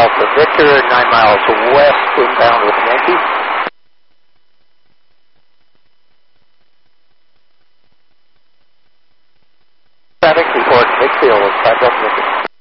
Alpha Victor, 9 miles west, inbound with Yankee. Traffic report, Midfield, 5 Delta Victor.